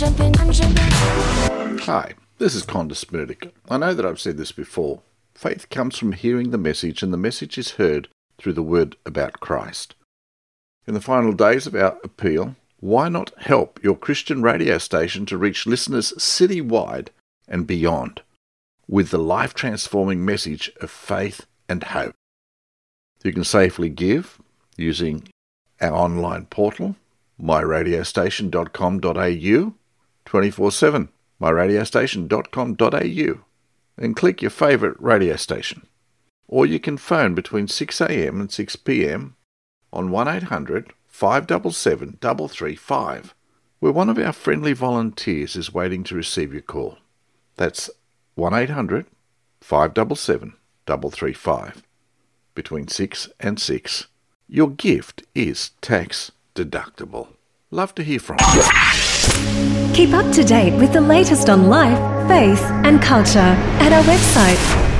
Hi, this is Condis Murdoch. I know that I've said this before. Faith comes from hearing the message, and the message is heard through the word about Christ. In the final days of our appeal, why not help your Christian radio station to reach listeners citywide and beyond with the life-transforming message of faith and hope? You can safely give using our online portal, myradiostation.com.au, 24/7, myradiostation.com.au, and click your favourite radio station. Or you can phone between 6 a.m. and 6 p.m. on 1-800-577-335, where one of our friendly volunteers is waiting to receive your call. That's 1-800-577-335, between 6 and 6. Your gift is tax deductible. Love to hear from you. Keep up to date with the latest on life, faith and culture at our website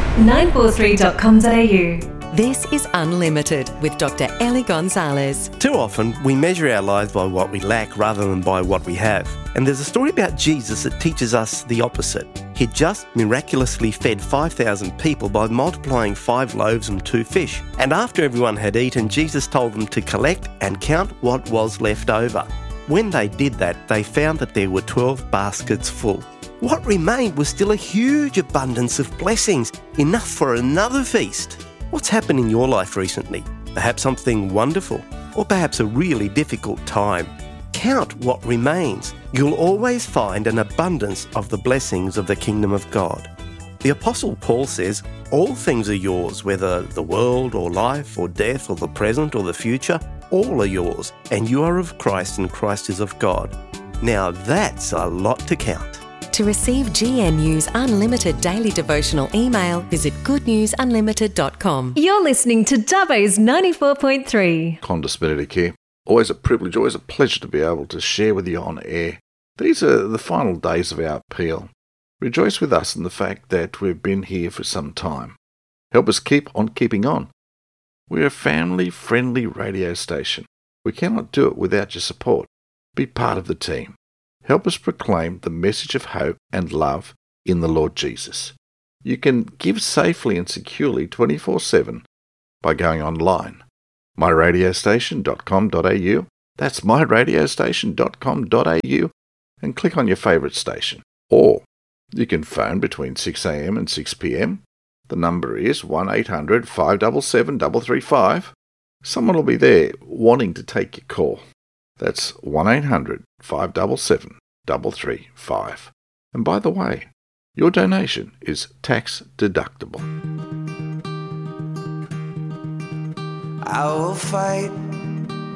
943.com.au. This is Unlimited with Dr. Ellie Gonzalez. Too often, we measure our lives by what we lack rather than by what we have. And there's a story about Jesus that teaches us the opposite. He just miraculously fed 5,000 people by multiplying 5 loaves and 2 fish. And after everyone had eaten, Jesus told them to collect and count what was left over. When they did that, they found that there were 12 baskets full. What remained was still a huge abundance of blessings, enough for another feast. What's happened in your life recently? Perhaps something wonderful, or perhaps a really difficult time. Count what remains. You'll always find an abundance of the blessings of the kingdom of God. The Apostle Paul says, all things are yours, whether the world or life or death or the present or the future, all are yours, and you are of Christ and Christ is of God. Now that's a lot to count. To receive GNU's Unlimited Daily Devotional email, visit goodnewsunlimited.com. You're listening to Dubbo's 94.3. Condis Murdoch here. Always a privilege, always a pleasure to be able to share with you on air. These are the final days of our appeal. Rejoice with us in the fact that we've been here for some time. Help us keep on keeping on. We're a family-friendly radio station. We cannot do it without your support. Be part of the team. Help us proclaim the message of hope and love in the Lord Jesus. You can give safely and securely 24/7 by going online. myradiostation.com.au. That's myradiostation.com.au, and click on your favourite station. Or you can phone between 6 a.m. and 6 p.m. The number is 1-800-577-335. Someone will be there wanting to take your call. That's 1-800-577-335. And by the way, your donation is tax deductible. I will fight